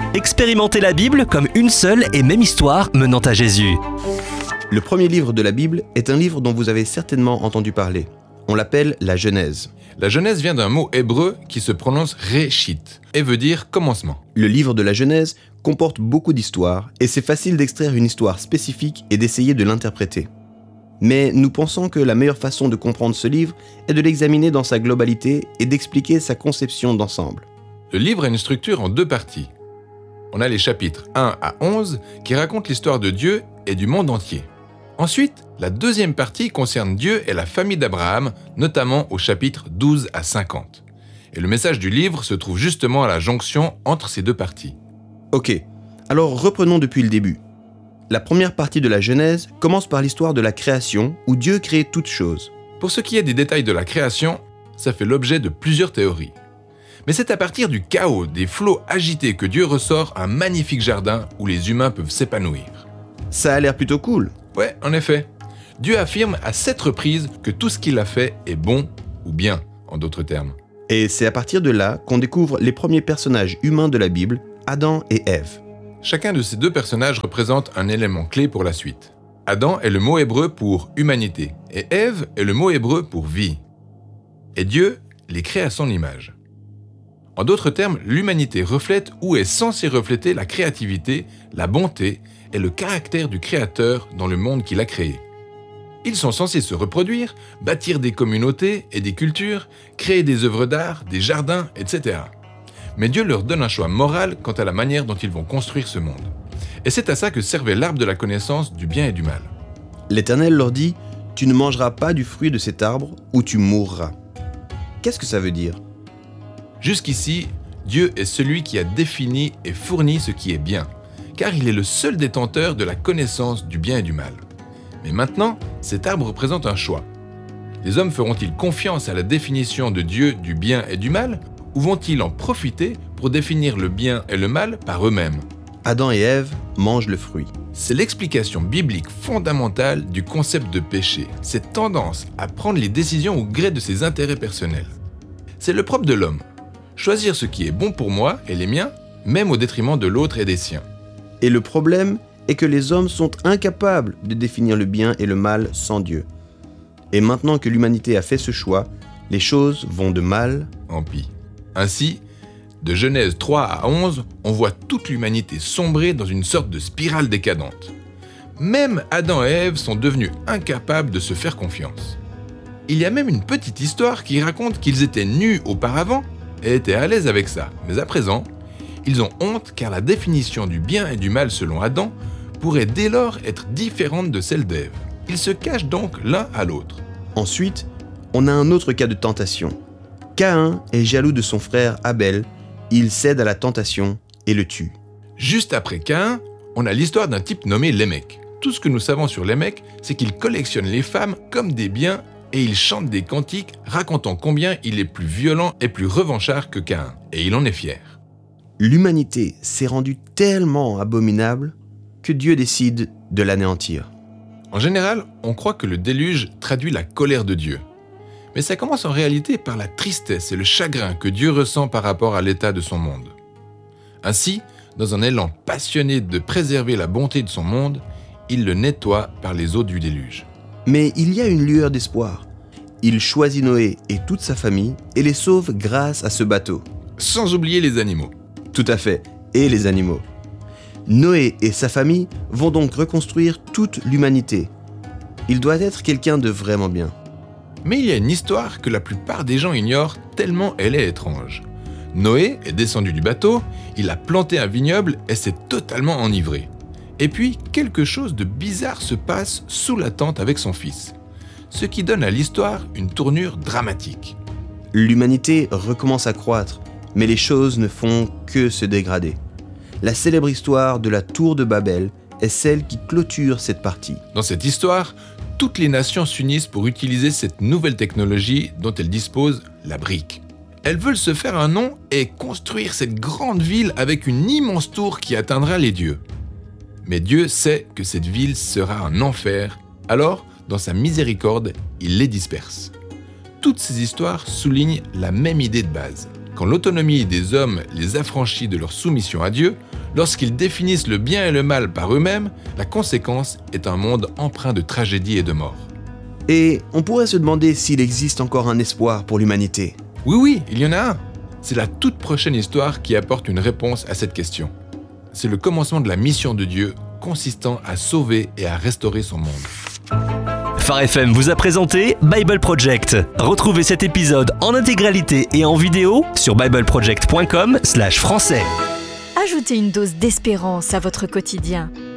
Expérimentez la Bible comme une seule et même histoire menant à Jésus. Le premier livre de la Bible est un livre dont vous avez certainement entendu parler. On l'appelle la Genèse. La Genèse vient d'un mot hébreu qui se prononce Réchit et veut dire commencement. Le livre de la Genèse comporte beaucoup d'histoires et c'est facile d'extraire une histoire spécifique et d'essayer de l'interpréter. Mais nous pensons que la meilleure façon de comprendre ce livre est de l'examiner dans sa globalité et d'expliquer sa conception d'ensemble. Le livre a une structure en 2 parties. On a les chapitres 1 à 11 qui racontent l'histoire de Dieu et du monde entier. Ensuite, la deuxième partie concerne Dieu et la famille d'Abraham, notamment au chapitre 12 à 50. Et le message du livre se trouve justement à la jonction entre ces 2 parties. Ok, alors reprenons depuis le début. La première partie de la Genèse commence par l'histoire de la création où Dieu crée toutes choses. Pour ce qui est des détails de la création, ça fait l'objet de plusieurs théories. Mais c'est à partir du chaos, des flots agités que Dieu ressort un magnifique jardin où les humains peuvent s'épanouir. Ça a l'air plutôt cool. Ouais, en effet. Dieu affirme à 7 reprises que tout ce qu'il a fait est bon ou bien, en d'autres termes. Et c'est à partir de là qu'on découvre les premiers personnages humains de la Bible, Adam et Ève. Chacun de ces 2 personnages représente un élément clé pour la suite. Adam est le mot hébreu pour humanité et Ève est le mot hébreu pour vie. Et Dieu les crée à son image. En d'autres termes, l'humanité reflète ou est censée refléter la créativité, la bonté et le caractère du Créateur dans le monde qu'il a créé. Ils sont censés se reproduire, bâtir des communautés et des cultures, créer des œuvres d'art, des jardins, etc. Mais Dieu leur donne un choix moral quant à la manière dont ils vont construire ce monde. Et c'est à ça que servait l'arbre de la connaissance du bien et du mal. L'Éternel leur dit « Tu ne mangeras pas du fruit de cet arbre ou tu mourras ». Qu'est-ce que ça veut dire ? Jusqu'ici, Dieu est celui qui a défini et fourni ce qui est bien, car il est le seul détenteur de la connaissance du bien et du mal. Mais maintenant, cet arbre représente un choix. Les hommes feront-ils confiance à la définition de Dieu du bien et du mal, ou vont-ils en profiter pour définir le bien et le mal par eux-mêmes ? Adam et Ève mangent le fruit. C'est l'explication biblique fondamentale du concept de péché, cette tendance à prendre les décisions au gré de ses intérêts personnels. C'est le propre de l'homme. Choisir ce qui est bon pour moi et les miens, même au détriment de l'autre et des siens. Et le problème est que les hommes sont incapables de définir le bien et le mal sans Dieu. Et maintenant que l'humanité a fait ce choix, les choses vont de mal en pis. Ainsi, de Genèse 3 à 11, on voit toute l'humanité sombrer dans une sorte de spirale décadente. Même Adam et Ève sont devenus incapables de se faire confiance. Il y a même une petite histoire qui raconte qu'ils étaient nus auparavant et étaient à l'aise avec ça. Mais à présent, ils ont honte car la définition du bien et du mal selon Adam pourrait dès lors être différente de celle d'Ève. Ils se cachent donc l'un à l'autre. Ensuite, on a un autre cas de tentation. Caïn est jaloux de son frère Abel, il cède à la tentation et le tue. Juste après Caïn, on a l'histoire d'un type nommé Lémec. Tout ce que nous savons sur Lémec, c'est qu'il collectionne les femmes comme des biens et il chante des cantiques racontant combien il est plus violent et plus revanchard que Caïn. Et il en est fier. L'humanité s'est rendue tellement abominable que Dieu décide de l'anéantir. En général, on croit que le déluge traduit la colère de Dieu. Mais ça commence en réalité par la tristesse et le chagrin que Dieu ressent par rapport à l'état de son monde. Ainsi, dans un élan passionné de préserver la bonté de son monde, il le nettoie par les eaux du déluge. Mais il y a une lueur d'espoir. Il choisit Noé et toute sa famille et les sauve grâce à ce bateau. Sans oublier les animaux. Tout à fait, et les animaux. Noé et sa famille vont donc reconstruire toute l'humanité. Il doit être quelqu'un de vraiment bien. Mais il y a une histoire que la plupart des gens ignorent tellement elle est étrange. Noé est descendu du bateau, il a planté un vignoble et s'est totalement enivré. Et puis, quelque chose de bizarre se passe sous la tente avec son fils. Ce qui donne à l'histoire une tournure dramatique. L'humanité recommence à croître, mais les choses ne font que se dégrader. La célèbre histoire de la tour de Babel est celle qui clôture cette partie. Dans cette histoire, toutes les nations s'unissent pour utiliser cette nouvelle technologie dont elles disposent, la brique. Elles veulent se faire un nom et construire cette grande ville avec une immense tour qui atteindra les dieux. Mais Dieu sait que cette ville sera un enfer, alors, dans sa miséricorde, il les disperse. Toutes ces histoires soulignent la même idée de base. quand l'autonomie des hommes les affranchit de leur soumission à Dieu, lorsqu'ils définissent le bien et le mal par eux-mêmes, la conséquence est un monde empreint de tragédie et de mort. Et on pourrait se demander s'il existe encore un espoir pour l'humanité. Oui, il y en a un. C'est la toute prochaine histoire qui apporte une réponse à cette question. C'est le commencement de la mission de Dieu, consistant à sauver et à restaurer son monde. Phare FM vous a présenté Bible Project. Retrouvez cet épisode en intégralité et en vidéo sur bibleproject.com/français. Ajoutez une dose d'espérance à votre quotidien.